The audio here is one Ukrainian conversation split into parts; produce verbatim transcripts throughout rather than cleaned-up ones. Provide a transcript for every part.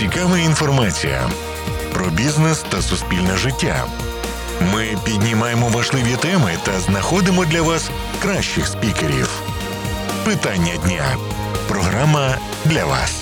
цікава інформація про бізнес та суспільне життя. Ми піднімаємо важливі теми та знаходимо для вас кращих спікерів. Питання дня. Програма для вас.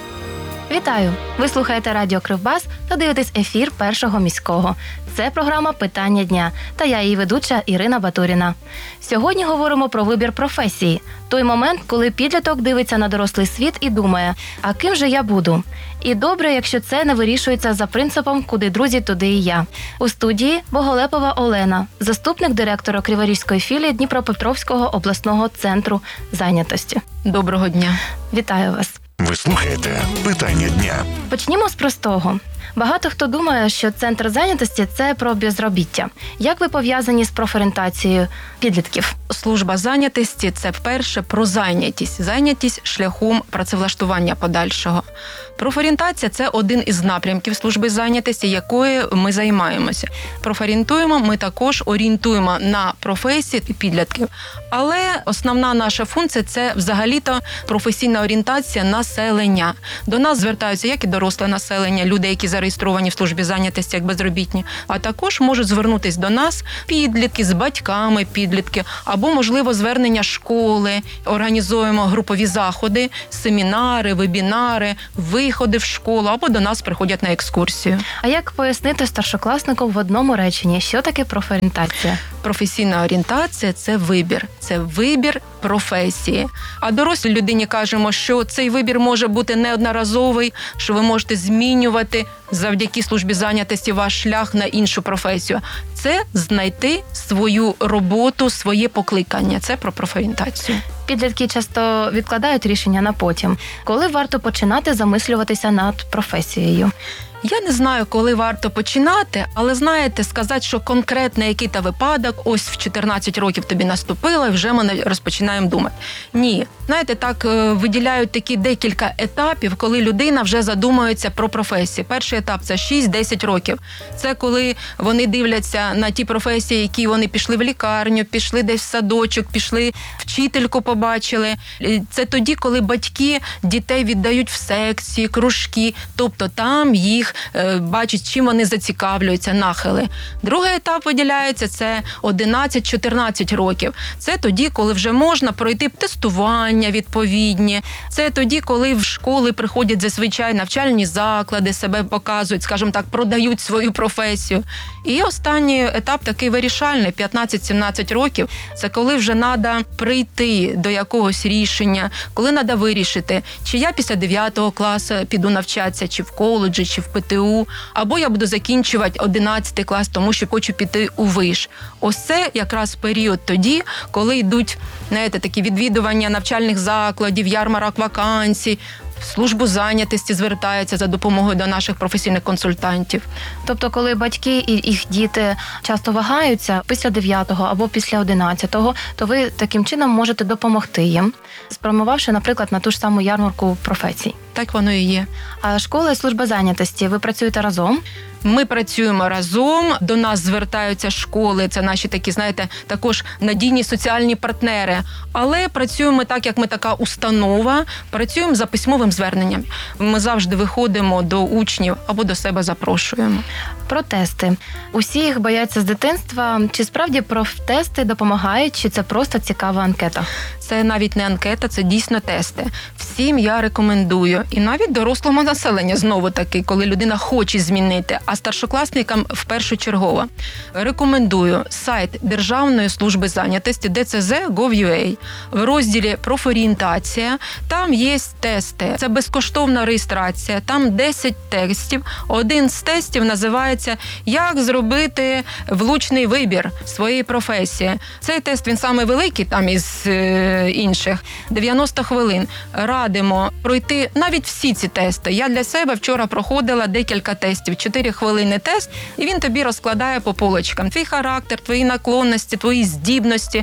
Вітаю! Ви слухаєте Радіо Кривбас та дивитесь ефір Першого міського. Це програма «Питання дня» та я її ведуча Ірина Батуріна. Сьогодні говоримо про вибір професії. Той момент, коли підліток дивиться на дорослий світ і думає, а ким же я буду? І добре, якщо це не вирішується за принципом «куди друзі, туди і я». У студії Боголепова Олена, заступник директора Криворізької філії Дніпропетровського обласного центру зайнятості. Доброго дня. Вітаю вас. Ви слухаєте «Питання дня». Почнімо з простого. Багато хто думає, що центр зайнятості – це про безробіття. Як ви пов'язані з профорієнтацією підлітків? Служба зайнятості – це вперше про зайнятість. Зайнятість шляхом працевлаштування подальшого. Профорієнтація – це один із напрямків служби зайнятості, якою ми займаємося. Профорієнтуємо, ми також орієнтуємо на професії підлітків. Але основна наша функція – це взагалі-то професійна орієнтація населення. До нас звертаються як і доросле населення, люди, які зареєстровані в службі зайнятості як безробітні, а також можуть звернутися до нас підлітки з батьками підлітки, або, можливо, звернення школи, організуємо групові заходи, семінари, вебінари, виходи в школу, або до нас приходять на екскурсію. А як пояснити старшокласнику в одному реченні, що таке профорієнтація? Професійна орієнтація – це вибір, це вибір професії. А дорослій людині кажемо, що цей вибір може бути неодноразовий, що ви можете змінювати завдяки службі зайнятості ваш шлях на іншу професію. Це знайти свою роботу, своє покликання. Це про профорієнтацію. Підлітки часто відкладають рішення на потім. Коли варто починати замислюватися над професією? Я не знаю, коли варто починати, але, знаєте, сказати, що конкретно який-то випадок, ось в чотирнадцять років тобі наступило, і вже ми розпочинаємо думати. Ні. Знаєте, так виділяють такі декілька етапів, коли людина вже задумується про професію. Перший етап – це шість-десять років. Це коли вони дивляться на ті професії, які вони пішли в лікарню, пішли десь в садочок, пішли вчительку побачили. Це тоді, коли батьки дітей віддають в секції, кружки, тобто там їх бачать, чим вони зацікавлюються, нахили. Другий етап виділяється – це одинадцять-чотирнадцять років. Це тоді, коли вже можна пройти тестування відповідні. Це тоді, коли в школи приходять зазвичай навчальні заклади, себе показують, скажімо так, продають свою професію. І останній етап такий вирішальний – п'ятнадцять-сімнадцять років. Це коли вже треба прийти до якогось рішення, коли треба вирішити, чи я після дев'ятого класу піду навчатися, чи в коледжі, чи в ПТУ, або я буду закінчувати одинадцятий клас, тому що хочу піти у виш. Ось це якраз період тоді, коли йдуть, знаєте, такі відвідування навчальних закладів, ярмарок вакансій, в службу зайнятості звертаються за допомогою до наших професійних консультантів. Тобто, коли батьки і їх діти часто вагаються після дев'ятого або після одинадцятого, то ви таким чином можете допомогти їм, спрямувавши, наприклад, на ту ж саму ярмарку професій. Так воно і є. А школа і служба зайнятості, ви працюєте разом? Ми працюємо разом, до нас звертаються школи, це наші такі, знаєте, також надійні соціальні партнери. Але працюємо так, як ми така установа, працюємо за письмовим зверненням. Ми завжди виходимо до учнів або до себе запрошуємо. Про тести. Усі їх бояться з дитинства. Чи справді профтести допомагають, чи це просто цікава анкета? Це навіть не анкета, це дійсно тести. Всім я рекомендую. І навіть дорослому населенню, знову таки, коли людина хоче змінити, а старшокласникам в першочергово. Рекомендую сайт Державної служби зайнятості ді це зет крапка гов крапка ю а. В розділі «Профорієнтація» там є тести. Це безкоштовна реєстрація, там десять тестів. Один з тестів називається «Як зробити влучний вибір своєї професії». Цей тест, він саме великий там із е, інших, дев'яносто хвилин. Радимо пройти навіть всі ці тести. Я для себе вчора проходила декілька тестів, чотири хвилини тест, і він тобі розкладає по полочкам. Твій характер, твої наклонності, твої здібності.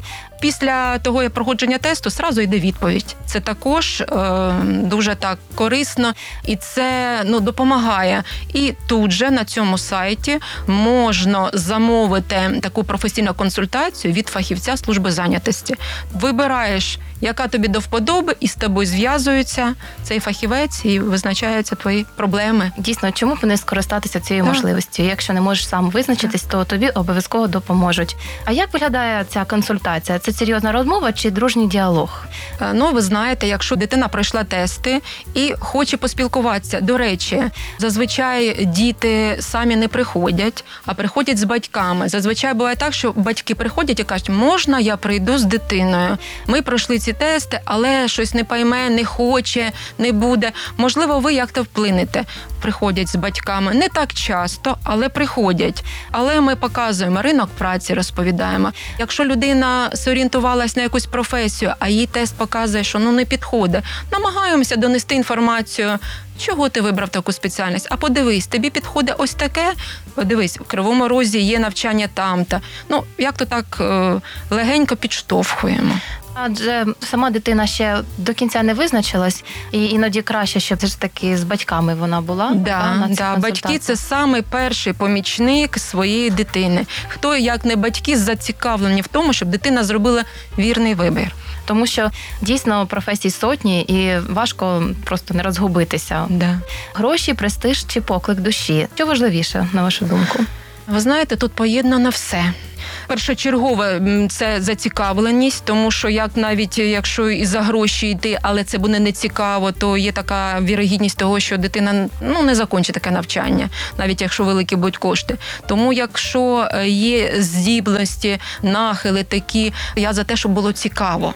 після того як проходження тесту зразу йде відповідь. Це також е, дуже так корисно, і це ну, допомагає. І тут же на цьому сайті можна замовити таку професійну консультацію від фахівця служби зайнятості. Вибираєш, яка тобі до вподоби, і з тобою зв'язується цей фахівець і визначаються твої проблеми. Дійсно, чому б не скористатися цією Так. можливістю? Якщо не можеш сам визначитись, то тобі обов'язково допоможуть. А як виглядає ця консультація? Це серйозна розмова чи дружній діалог? Е, Ну, ви знаєте, якщо дитина пройшла тести і хоче поспілкуватися, до речі, зазвичай діти самі не приходять, а приходять з батьками. Зазвичай буває так, що батьки приходять і кажуть, можна я прийду з дитиною? Ми пройшли ці тести, але щось не пойме, не хоче, не буде. Можливо, ви як-то вплинете. Приходять з батьками. Не так часто, але приходять. Але ми показуємо ринок праці, розповідаємо. Якщо людина зорієнтувалась на якусь професію, а їй тест показує, що ну не підходить, намагаємося донести інформацію, чого ти вибрав таку спеціальність. А подивись, тобі підходить ось таке, подивись, у Кривому Розі є навчання там-то. Ну, як-то так е, легенько підштовхуємо. Адже сама дитина ще до кінця не визначилась, і іноді краще, щоб все ж таки з батьками вона була. та, Да, на цій да. Батьки – консультації. це самий перший помічник своєї дитини. Хто, як не батьки, зацікавлені в тому, щоб дитина зробила вірний вибір. Тому що дійсно професій сотні і важко просто не розгубитися. Да. Гроші, престиж чи поклик душі? Що важливіше, на вашу думку? Ви знаєте, тут поєднано все. Першочергове м, це зацікавленість, тому що як навіть якщо і за гроші йти, але це буде не цікаво, то є така вірогідність того, що дитина ну не закінчить таке навчання, навіть якщо великі будуть кошти. Тому якщо є здібності, нахили такі, я за те, щоб було цікаво.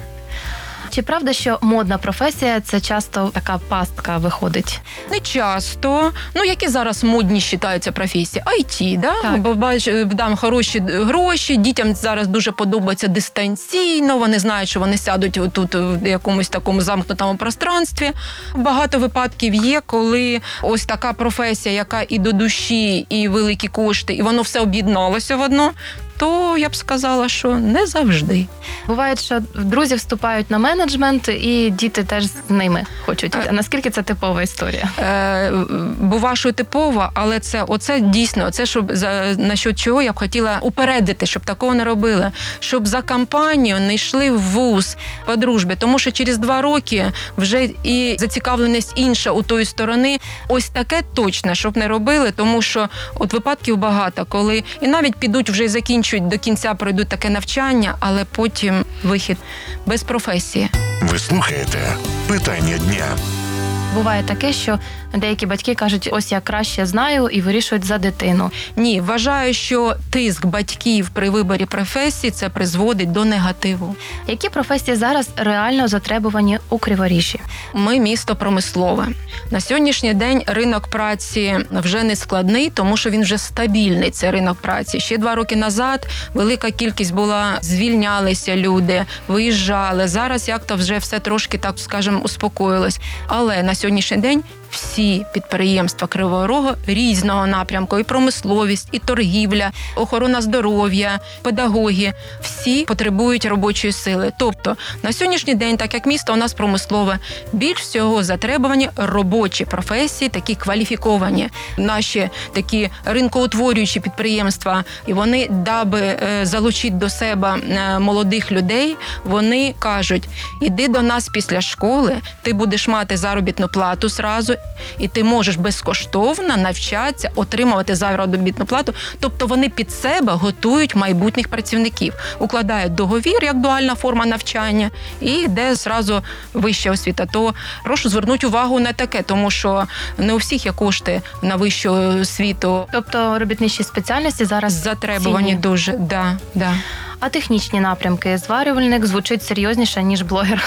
Чи правда, що модна професія – це часто така пастка виходить? Не часто. Ну, які зараз модні вважаються професії? ай ті, да? Так. Бо бач, дам хороші гроші, дітям зараз дуже подобається дистанційно, вони знають, що вони сядуть тут в якомусь такому замкнутому пространстві. Багато випадків є, коли ось така професія, яка і до душі, і великі кошти, і воно все об'єдналося в одно, то я б сказала, що не завжди. Буває, що друзі вступають на менеджмент, і діти теж з ними хочуть йти. Наскільки це типова історія? Е, бува, що типова, але це оце дійсно, це щоб за насчет чого я б хотіла упередити, щоб такого не робили, щоб за кампанію не йшли в вуз по дружбі, тому що через два роки вже і зацікавленість інша у тої сторони. Ось таке точно, щоб не робили, тому що от випадків багато, коли і навіть підуть вже і закінчують до кінця, пройдуть таке навчання, але потім вихід без професії. Ви слухаєте «Питання дня». Буває таке, що деякі батьки кажуть, ось я краще знаю, і вирішують за дитину. Ні, вважаю, що тиск батьків при виборі професії це призводить до негативу. Які професії зараз реально затребувані у Криворіжжі? Ми місто промислове. На сьогоднішній день ринок праці вже не складний, тому що він вже стабільний, це ринок праці. Ще два роки назад велика кількість була, звільнялися люди, виїжджали. Зараз як-то вже все трошки, так скажемо, успокоїлось. Але на сьогоднішній день всі підприємства Кривого Рогу різного напрямку, і промисловість, і торгівля, охорона здоров'я, педагоги, всі потребують робочої сили. Тобто на сьогоднішній день, так як місто у нас промислове, більш всього затребувані робочі професії, такі кваліфіковані. Наші такі ринкоутворюючі підприємства, і вони, даби е, залучити до себе е, молодих людей, вони кажуть, іди до нас після школи, ти будеш мати заробітну плату зразу, і ти можеш безкоштовно навчатися, отримувати заробітну плату. Тобто вони під себе готують майбутніх працівників, укладають договір як дуальна форма навчання і йде зразу вища освіта. То прошу звернути увагу на таке, тому що не у всіх є кошти на вищу освіту. Тобто робітничі спеціальності зараз Затребувані цінні. дуже, да, да. А технічні напрямки? Зварювальник звучить серйозніше, ніж блогер.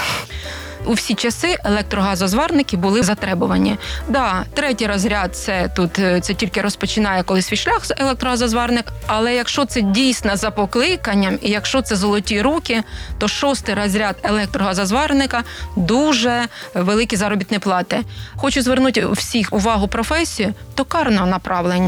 У всі часи електрогазозварники були затребувані. Да, третій розряд це тут це тільки розпочинає коли свій шлях електрогазозварник, але якщо це дійсно за покликанням і якщо це золоті руки, то шостий розряд електрогазозварника дуже великі заробітні плати. Хочу звернути всіх увагу професію токарного направлення.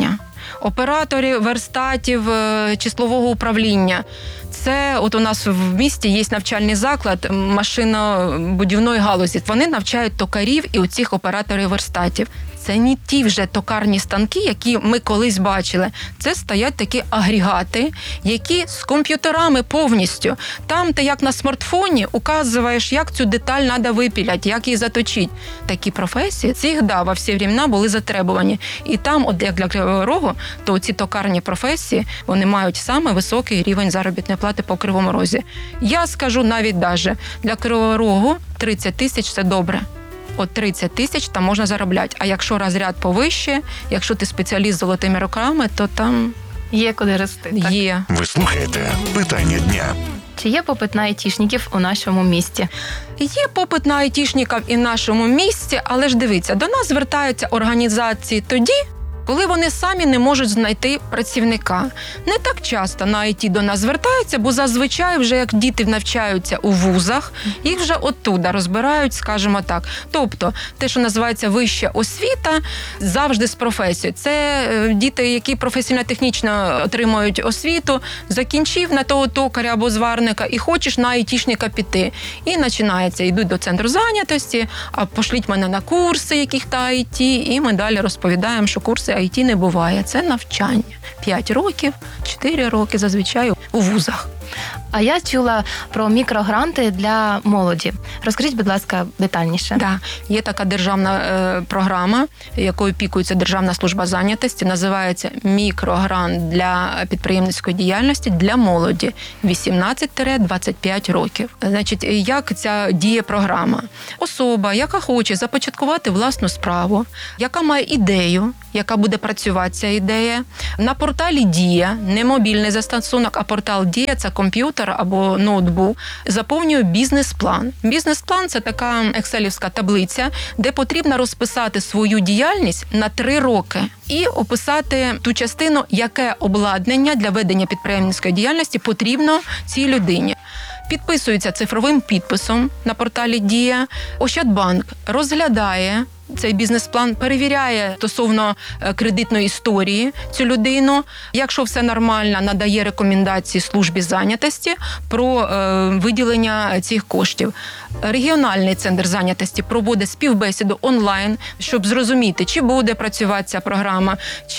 оператори верстатів е, числового управління. Це от у нас в місті є навчальний заклад машинобудівної галузі. Вони навчають токарів і оцих операторів верстатів. Це не ті вже токарні станки, які ми колись бачили. Це стоять такі агрегати, які з комп'ютерами повністю. Там ти як на смартфоні указуєш, як цю деталь треба випіляти, як її заточити. Такі професії, завжди во всі времена були затребувані. І там, от як для Кривого Рогу, то ці токарні професії, вони мають саме високий рівень заробітної плати по Кривому Розі. Я скажу навіть даже, для Кривого Рогу тридцять тисяч – це добре. От тридцять тисяч там можна заробляти. А якщо розряд повище, якщо ти спеціаліст з золотими руками, то там Є куди рости, так? є. Ви слухаєте питання дня. Чи є попит на айтішників у нашому місті? Є попит на айтішників і в нашому місті, але ж дивіться, до нас звертаються організації тоді, коли вони самі не можуть знайти працівника. Не так часто на ай ті до нас звертаються, бо зазвичай вже як діти навчаються у вузах, їх вже оттуда розбирають, скажімо так. Тобто те, що називається вища освіта, завжди з професією. Це діти, які професійно-технічно отримують освіту, закінчив на того токаря або зварника і хочеш на айтішника піти. І починається, йдуть до центру зайнятості, а пошліть мене на курси яких-то ай ті, і ми далі розповідаємо, що курси ай ті не буває. Це навчання. П'ять років, чотири роки зазвичай у вузах. А я чула про мікрогранти для молоді. Розкажіть, будь ласка, детальніше. Да, є така державна е, програма, якою опікується Державна служба зайнятості, називається «Мікрогрант для підприємницької діяльності для молоді вісімнадцять - двадцять п'ять років». Значить, як ця діє програма? Особа, яка хоче започаткувати власну справу, яка має ідею, яка буде працювати ця ідея, на порталі «Дія», не мобільний застосунок, а портал «Дія» – це комп'ютер або ноутбук, заповнює бізнес-план. Бізнес-план – це така екселівська таблиця, де потрібно розписати свою діяльність на три роки і описати ту частину, яке обладнання для ведення підприємницької діяльності потрібно цій людині. Підписується цифровим підписом на порталі «Дія». Ощадбанк розглядає цей бізнес-план, перевіряє стосовно кредитної історії цю людину. Якщо все нормально, надає рекомендації службі зайнятості про е, виділення цих коштів. Регіональний центр зайнятості проводить співбесіду онлайн, щоб зрозуміти, чи буде працювати ця програма,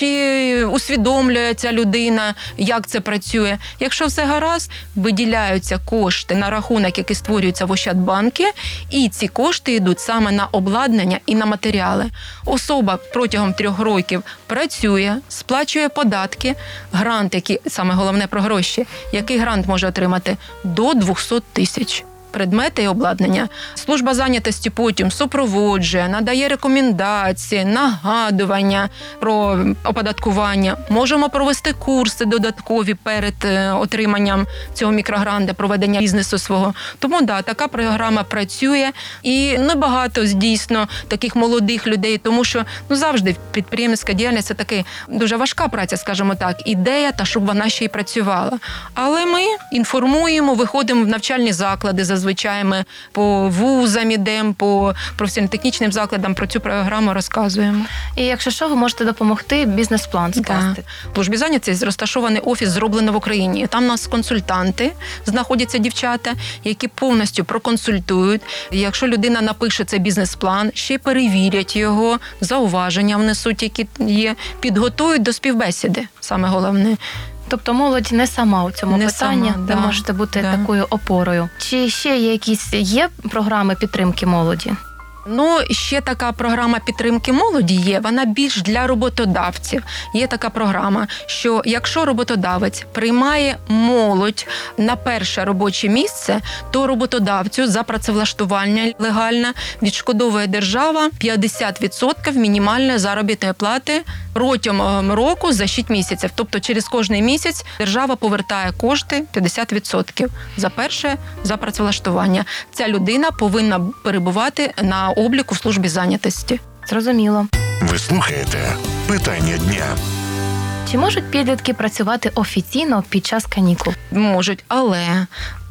чи усвідомлює ця людина, як це працює. Якщо все гаразд, виділяються кошти на рахунок, який створюється в Ощадбанку, і ці кошти йдуть саме на обладнання і на матеріали. Особа протягом трьох років працює, сплачує податки, грант, який, саме головне про гроші, який грант може отримати? До двісті тисяч. Предмети і обладнання. Служба зайнятості потім супроводжує, надає рекомендації, нагадування про оподаткування. Можемо провести курси додаткові перед отриманням цього мікрогранту, проведення бізнесу свого. Тому, да, така програма працює. І небагато, дійсно, таких молодих людей, тому що ну, завжди підприємницька діяльність – це така дуже важка праця, скажімо так, ідея, та щоб вона ще й працювала. Але ми інформуємо, виходимо в навчальні заклади, зазвичай ми по вузам ідемо, по професійно-технічним закладам про цю програму розказуємо. І якщо що, ви можете допомогти бізнес-план скласти. Да. В службі зайнятості розташований офіс «Зроблено в Україні». Там у нас консультанти знаходяться, дівчата, які повністю проконсультують. І якщо людина напише цей бізнес-план, ще перевірять його, зауваження внесуть, які є, підготують до співбесіди, саме головне. Тобто молодь не сама у цьому не питанні, сама, ви да, можете бути да. такою опорою. Чи ще є якісь є програми підтримки молоді? Ну, ще така програма підтримки молоді є, вона більш для роботодавців. Є така програма, що якщо роботодавець приймає молодь на перше робоче місце, то роботодавцю за працевлаштування легально відшкодовує держава п'ятдесят відсотків мінімальної заробітної плати протягом року за шість місяців. Тобто через кожний місяць держава повертає кошти п'ятдесят відсотків за перше, за працевлаштування. Ця людина повинна перебувати на обліку в службі зайнятості. Зрозуміло. Ви слухаєте питання дня. Чи можуть підлітки працювати офіційно під час канікул? Можуть, але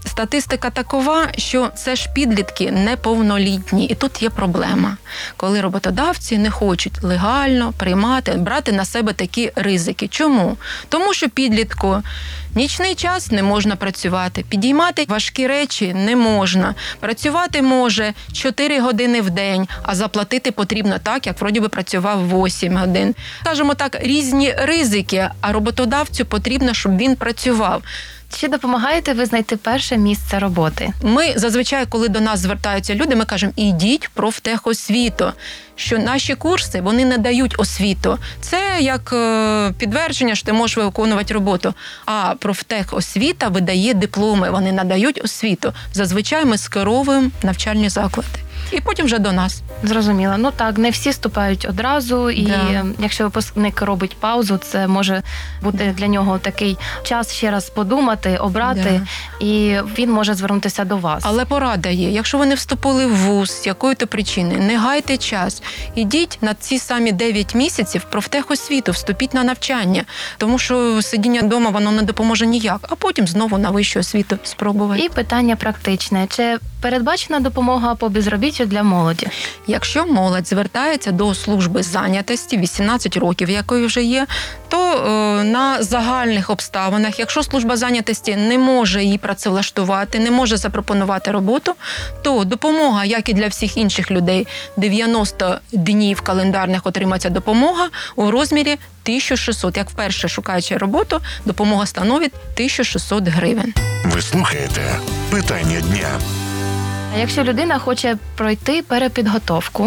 Статистика такова, що це ж підлітки неповнолітні. І тут є проблема, коли роботодавці не хочуть легально приймати, брати на себе такі ризики. Чому? Тому що підлітку нічний час не можна працювати, підіймати важкі речі не можна. Працювати може чотири години в день, а заплатити потрібно так, як вроді би працював вісім годин. Скажімо так, різні ризики, а роботодавцю потрібно, щоб він працював. Чи допомагаєте ви знайти перше місце роботи? Ми зазвичай, коли до нас звертаються люди, ми кажемо, ідіть профтехосвіту, що наші курси, вони не дають освіту. Це як підтвердження, що ти можеш виконувати роботу. А профтехосвіта видає дипломи, вони надають освіту. Зазвичай ми скеровуємо навчальні заклади. І потім вже до нас. Зрозуміло. Ну так, не всі вступають одразу, і Да. якщо випускник робить паузу, це може бути для нього такий час ще раз подумати, обрати, Да. і він може звернутися до вас. Але порада є. Якщо ви не вступили в вуз з якої-то причини, не гайте час. Ідіть на ці самі дев'ять місяців в профтехосвіту, вступіть на навчання. Тому що сидіння вдома, воно не допоможе ніяк. А потім знову на вищу освіту спробувати. І питання практичне. Чи передбачена допомога по безробіттю для молоді? Якщо молодь звертається до служби зайнятості, вісімнадцять років, якої вже є, то е, на загальних обставинах, якщо служба зайнятості не може її працевлаштувати, не може запропонувати роботу, то допомога, як і для всіх інших людей, дев'яносто днів календарних отримається допомога у розмірі тисяча шістсот. Як вперше шукаючи роботу, допомога становить тисяча шістсот гривень. Ви слухаєте «Питання дня». А якщо людина хоче пройти перепідготовку,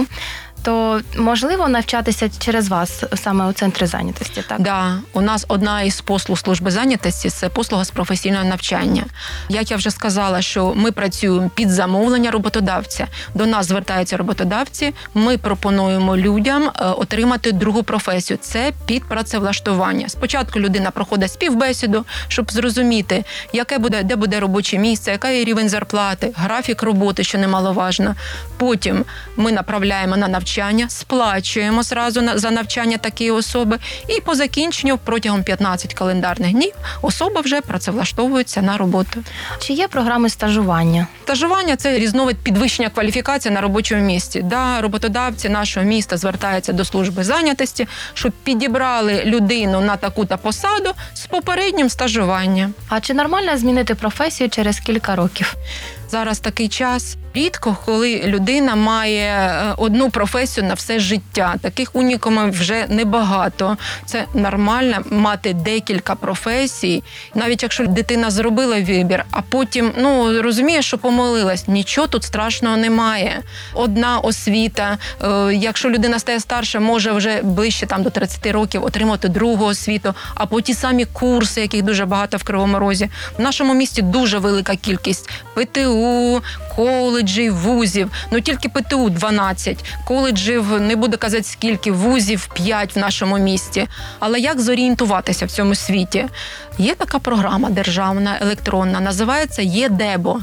то можливо навчатися через вас саме у центрі зайнятості, так? Да, у нас одна із послуг служби зайнятості – це послуга з професійного навчання. Як я вже сказала, що ми працюємо під замовлення роботодавця. До нас звертаються роботодавці, ми пропонуємо людям отримати другу професію – це підпрацевлаштування. Спочатку людина проходить співбесіду, щоб зрозуміти, яке буде, де буде робоче місце, який рівень зарплати, графік роботи, що немаловажно. Потім ми направляємо на навчання, сплачуємо зразу за навчання такої особи, і по закінченню протягом п'ятнадцяти календарних днів особа вже працевлаштовується на роботу. Чи є програми стажування? Стажування – це різновид підвищення кваліфікації на робочому місці. Да, роботодавці нашого міста звертаються до служби зайнятості, щоб підібрали людину на таку-то посаду з попереднім стажуванням. А чи нормально змінити професію через кілька років? Зараз такий час. Рідко, коли людина має одну професію на все життя. Таких унікумів вже небагато. Це нормально мати декілька професій. Навіть якщо дитина зробила вибір, а потім, ну, розуміє, що помилилась, нічого тут страшного немає. Одна освіта. Якщо людина стає старша, може вже ближче там до тридцяти років отримати другу освіту, а по ті самі курси, яких дуже багато в Кривому Розі. В нашому місті дуже велика кількість ПТУ, коледжів, вузів. Ну тільки ПТУ дванадцять, коледжів, не буду казати скільки, вузів п'ять в нашому місті. Але як зорієнтуватися в цьому світі? Є така програма державна, електронна, називається ЄДЕБО.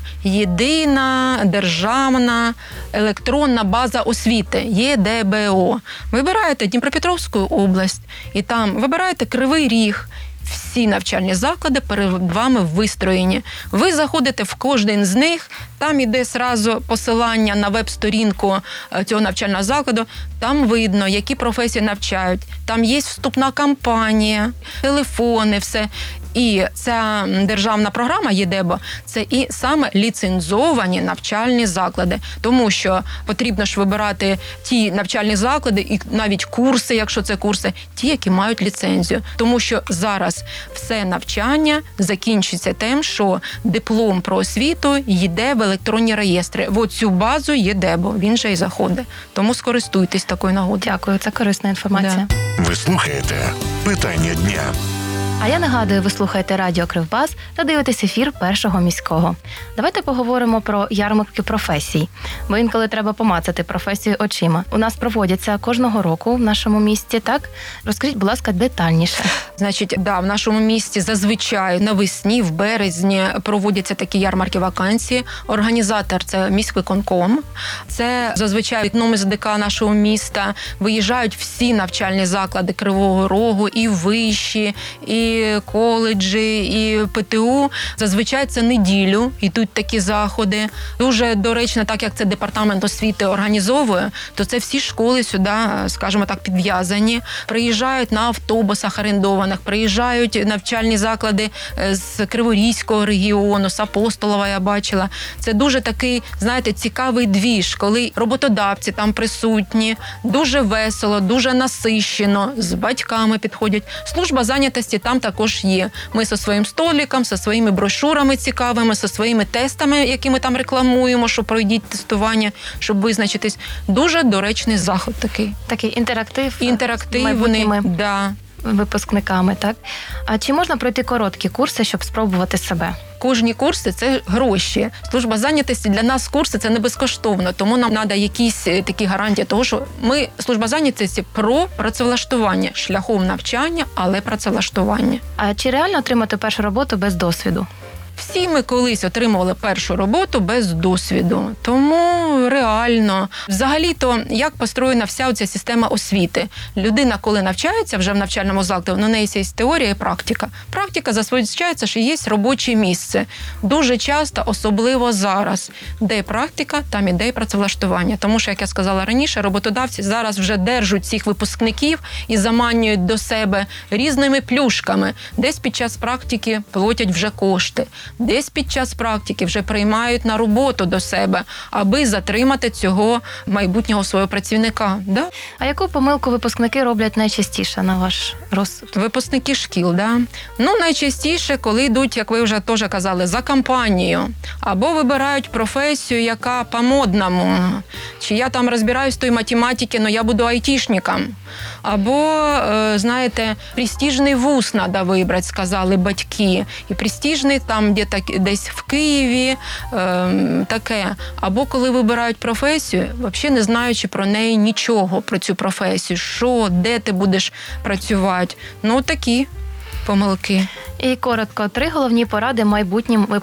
Єдина державна електронна база освіти, ЄДЕБО. Вибираєте Дніпропетровську область, і там вибираєте Кривий Ріг. Всі навчальні заклади перед вами вистроєні. Ви заходите в кожен з них, там іде зразу посилання на веб-сторінку цього навчального закладу, там видно, які професії навчають, там є вступна кампанія, телефони, все. І ця державна програма ЄДЕБО – це і саме ліцензовані навчальні заклади. Тому що потрібно ж вибирати ті навчальні заклади і навіть курси, якщо це курси, ті, які мають ліцензію. Тому що зараз все навчання закінчиться тим, що диплом про освіту йде в електронні реєстри. В оцю базу ЄДЕБО, він же і заходить. Тому скористуйтесь такою нагодою. Дякую, це корисна інформація. Да. Ви слухаєте «Питання дня». А я нагадую, ви слухаєте Радіо Кривбас та дивитесь ефір Першого міського. Давайте поговоримо про ярмарки професій, бо інколи треба помацати професію очима. У нас проводяться кожного року в нашому місті, так? Розкажіть, будь ласка, детальніше. Значить, да, в нашому місті зазвичай навесні, в березні проводяться такі ярмарки вакансії. Організатор – це міськвиконком. Це зазвичай вікном із ДК нашого міста виїжджають всі навчальні заклади Кривого Рогу, і вищі, і і коледжі, і ПТУ. Зазвичай це неділю, йдуть такі заходи. Дуже доречно, так як це департамент освіти організовує, то це всі школи сюди, скажімо так, підв'язані. Приїжджають на автобусах орендованих, приїжджають навчальні заклади з Криворізького регіону, з Апостолова я бачила. Це дуже такий, знаєте, цікавий двіж, коли роботодавці там присутні, дуже весело, дуже насищено, з батьками підходять. Служба зайнятості там також є. Ми зі своїм столиком, зі своїми брошурами цікавими, зі своїми тестами, які ми там рекламуємо, що пройдіть тестування, щоб визначитись. Дуже доречний заход такий. Такий інтерактив, Інтерактивний, з майбутніми да. випускниками, так? А чи можна пройти короткі курси, щоб спробувати себе? Кожні курси – це гроші. Служба зайнятості для нас курси – це не безкоштовно, тому нам треба якісь такі гарантії того, що ми, служба зайнятості, про працевлаштування, шляхом навчання, але працевлаштування. А чи реально отримати першу роботу без досвіду? Всі ми колись отримували першу роботу без досвіду, тому реально. Взагалі-то, як построєна вся оця система освіти? Людина, коли навчається вже в навчальному закладі, у неї є теорія і практика. Практика зазвичається, що є робоче місце. Дуже часто, особливо зараз, де практика, там іде і працевлаштування. Тому що, як я сказала раніше, роботодавці зараз вже держать цих випускників і заманюють до себе різними плюшками. Десь під час практики платять вже кошти. Десь під час практики вже приймають на роботу до себе, аби затримати цього майбутнього свого працівника. Да? А яку помилку випускники роблять найчастіше, на ваш розсуд? Випускники шкіл, да? Ну, найчастіше, коли йдуть, як ви вже теж казали, за компанію, або вибирають професію, яка по-модному. Чи я там розбираюсь в той математиці, але я буду айтішником. Або, знаєте, престижний вуз треба вибрати, сказали батьки. І престижний там десь в Києві, таке. Або коли вибирають професію, взагалі не знаючи про неї нічого, про цю професію. Що, де ти будеш працювати. Ну, такі помилки. І коротко, три головні поради майбутнім